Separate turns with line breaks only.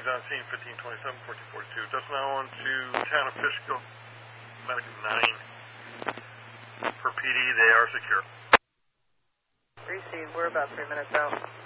bearings on scene 1527, 1442. Just now on to town of Fishkill, medic 9. For PD, they are secure.
Receive, we're about 3 minutes out.